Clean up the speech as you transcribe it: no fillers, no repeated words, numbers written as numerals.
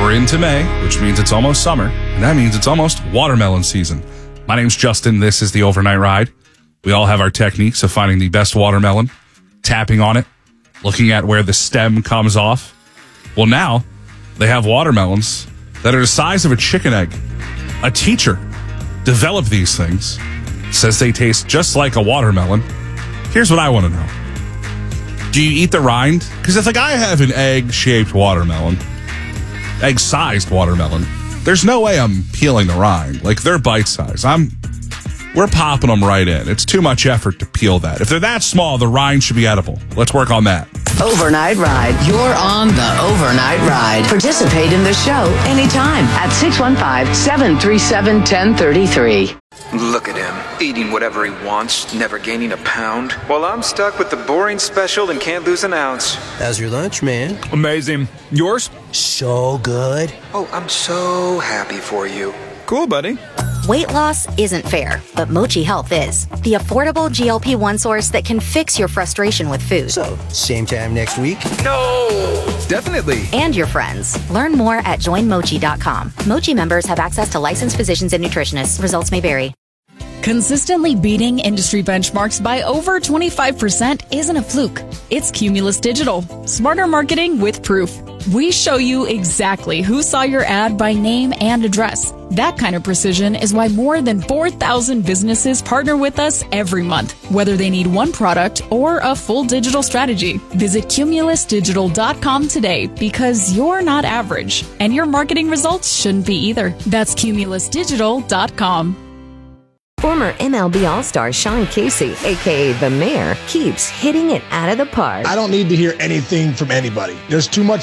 We're into May, which means it's almost summer, and that means it's almost watermelon season. My name's Justin. This is the Overnight Ride. We all have our techniques of finding the best watermelon, tapping on it, looking at where the stem comes off. Well, now they have watermelons that are the size of a chicken egg. A teacher developed these things, says they taste just like a watermelon. Here's what I want to know. Do you eat the rind? Because if a guy have an egg-shaped watermelon, egg-sized watermelon, there's no way I'm peeling the rind. Like, they're bite-sized. We're popping them right in. It's too much effort to peel that. If they're that small, the rind should be edible. Let's work on that. Overnight Ride. You're on the Overnight Ride. Participate in the show anytime at 615-737-1033. Look at him, eating whatever he wants, never gaining a pound. While I'm stuck with the boring special and can't lose an ounce. How's your lunch, man? Amazing. Yours? So good. Oh, I'm so happy for you. Cool, buddy. Weight loss isn't fair, but Mochi Health is. The affordable GLP-1 source that can fix your frustration with food. So, same time next week? No! Definitely. And your friends. Learn more at joinmochi.com. Mochi members have access to licensed physicians and nutritionists. Results may vary. Consistently beating industry benchmarks by over 25% isn't a fluke. It's Cumulus Digital. Smarter marketing with proof. We show you exactly who saw your ad by name and address. That kind of precision is why more than 4,000 businesses partner with us every month, whether they need one product or a full digital strategy. Visit cumulusdigital.com today because you're not average, and your marketing results shouldn't be either. That's cumulusdigital.com. Former MLB All-Star Sean Casey, a.k.a. The Mayor, keeps hitting it out of the park. I don't need to hear anything from anybody. There's too much